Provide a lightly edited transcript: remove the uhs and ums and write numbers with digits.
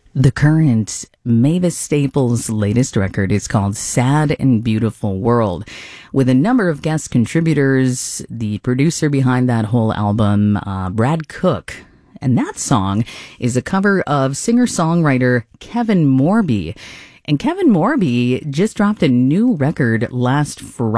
The current Mavis Staples' latest record is called Sad and Beautiful World, with a number of guest contributors. The producer behind that whole album, Brad Cook. And that song is a cover of singer-songwriter Kevin Morby. And Kevin Morby just dropped a new record last Friday.